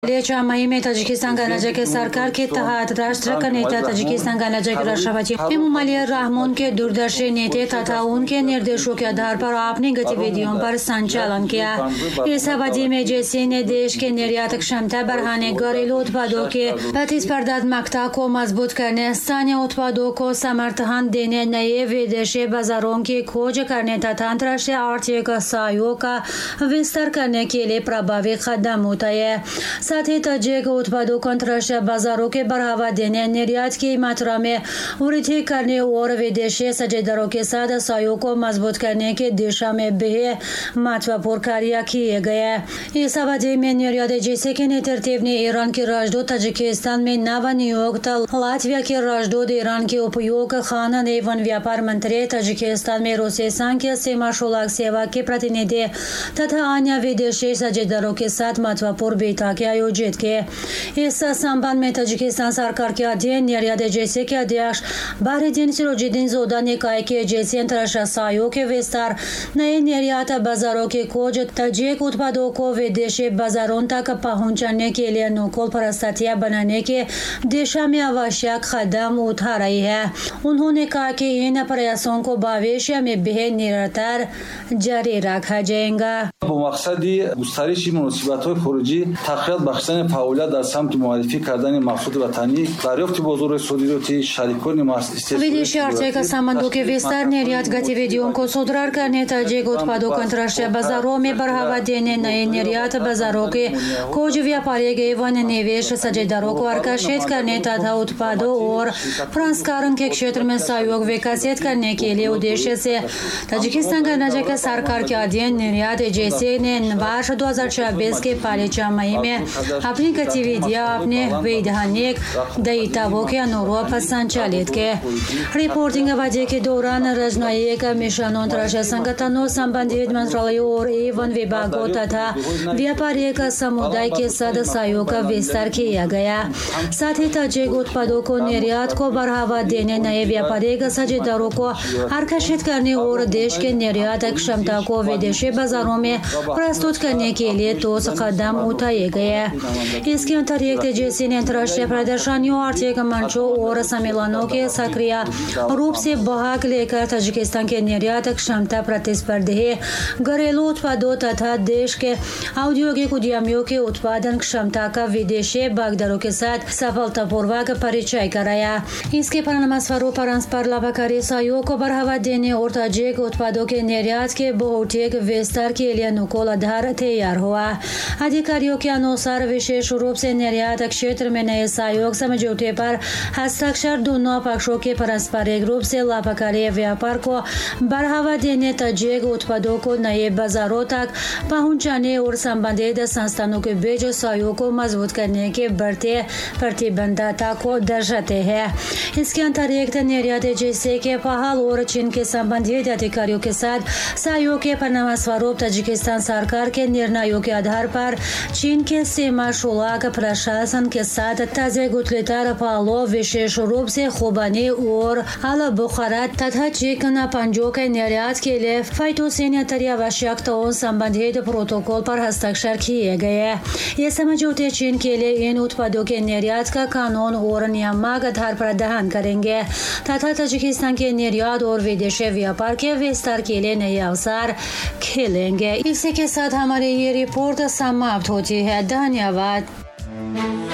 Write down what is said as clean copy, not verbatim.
मई में ताजिकिस्तान गणराज्य के सरकार के तहत राष्ट्र का नेता ताजिकिस्तान गणराज्य के राष्ट्रपति इमामोली रहमान के दूरदर्शी नेता तथा उनके निर्देशों के आधार पर अपनी गतिविधियों पर संचालन किया। इस अवधि में जेसी ने देश के निर्यात क्षमता बढ़ाने, घरेलू उत्पादों के प्रतिस्पर्धात्मकता को मजबूत करने, स्थानीय उत्पादों को समर्थन देने, नए विदेशी बाजारों की खोज करने तथा अंतर्राष्ट्रीय आर्थिक सहयोग का विस्तार करने के लिए प्रभावी कदम उठाए। साथ ही ताजिक उत्पादों को अंतर्राष्ट्रीय बाजारों के बढ़ावा देने, निर्यात की मात्रा में वृद्धि करने और विदेशी साझेदारों के साथ सहयोग को मजबूत करने की दिशा में भी महत्वपूर्ण कार्य किए गए। इस अवधि में निर्यात एजेंसी के नेतृत्व ने ईरान के राजदूत ताजिकिस्तान में नवनियुक्त लातविया के राजदूत, ईरान के उपयोग खान एवं व्यापार मंत्री, ताजिकिस्तान में रूसी संघ के सीमा शुल्क सेवा के प्रतिनिधि तथा अन्य विदेशी साझेदारों के साथ महत्वपूर्ण बैठक आयोजित किए। इस संबंध में ताजिकिस्तान सरकार के अध्ययन निर्यात एजेंसी के अध्यक्ष बाहरीन सिरोजुद्दीन जोदा ने कहा कि एजेंसी अंतर्राष्ट्रीय सहयोग के विस्तार, नए निर्यात बाजारों की खोज, ताजिक उत्पादों को विदेशी बाजारों तक पहुंचाने के लिए अनुकूल परिस्थितियां बनाने की दिशा में आवश्यक कदम उठा रही है। उन्होंने कहा कि इन प्रयासों को भविष्य में भी निरंतर जारी रखा जाएगा। मकसदी गुस्तारिश मुनासिबत‌های خارجی تقویت بخشیدن فعالیت در سمت معرفی کردن محصولات وطنی، دریافت بازار صادراتی شریکان विदेशी आर्थिक संबंधों के विस्तार, निर्यात गतिविधियों को सुदृढ़ करने, ताजिक उत्पादों को अंतर्राष्ट्रीय बाजारों में बढ़ावा देने, नए निर्यात बाजारों के खोज, व्यापारिक एवं निवेश साझेदारों को आकर्षित करने तथा उत्पादों और प्रसंस्करण के क्षेत्र में सहयोग विकसित करने के लिए उद्देश्य से ताजिकिस्तान गणराज्य के सरकार के अधीन निर्यात एजेंसी ने वर्ष 2024 के पहले 6 मई में अपनी गतिविधियां अपने वैधानिक दायित्वों के अनुरूप संचालित की। रिपोर्टिंग अवधि के दौरान राजनयिक मिशनों, अंतर्राष्ट्रीय संगठनों, संबंधित मंत्रालयों और एवं विभागों तथा व्यापारिक समुदाय के साथ सहयोग का विस्तार किया गया। साथ ही ताजिक उत्पादों को निर्यात को बढ़ावा देने, नए व्यापारिक साझेदारों को आकर्षित करने और देश के निर्यात क्षमता को विदेशी बाजारों में प्रस्तुत करने के लिए ठोस कदम उठाए गए। इसके अतिरिक्त एजेंसी ने अंतर्राष्ट्रीय प्रदर्शनियों, आर्थिक मंचों और सम्मेलनों के सक्रिय रूप से भाग लेकर ताजिकिस्तान के निर्यात क्षमता, प्रतिस्पर्धी घरेलू उत्पादों तथा देश के औद्योगिक उद्यमियों के उत्पादन क्षमता का विदेशी भागीदारों के साथ सफलतापूर्वक परिचय कराया। इसके परिणामस्वरूप परस्पर लाभकारी सहयोग को बढ़ावा देने और ताजिक उत्पादों के निर्यात के भौतिक विस्तार के लिए अनुकूल आधार तैयार हुआ। अधिकारियों के अनुसार विशेष रूप से निर्यात क्षेत्र में नए सहयोग समझौते पर हस्ताक्षर दोनों पक्षों के पारस्परिक रूप से लाभकारी व्यापार को बढ़ावा देने, ताजिक उत्पादों को नए बाजारों तक पहुंचाने और संबंधित संस्थानों के बीच सहयोग को मजबूत करने के बढ़ते प्रतिबद्धता को दर्शाते हैं। इसके अतिरिक्त निर्यात एजेंसी के पहल और चीन के संबंधित अधिकारियों के साथ सहयोग के परिणामस्वरूप ताजिकिस्तान सरकार के निर्णयों के आधार पर चीन के सीमा शुल्क प्रशासन के साथ ताजिक उत्पादों फलों, विशेष रूप से खुबानी और आलू-बुखारा तथा चिकन पंजों के निर्यात के लिए फाइटोसैनिटरी आवश्यकताओं संबंधित प्रोटोकॉल पर हस्ताक्षर किए गए। ये समझौते चीन के लिए इन उत्पादों के निर्यात का कानून और नियामक आधार प्रदान करेंगे तथा ताजिकिस्तान के निर्यात और विदेशी व्यापार के विस्तार के लिए नए अवसर खेलेंगे। इसी के साथ हमारी ये रिपोर्ट समाप्त होती है। धन्यवाद।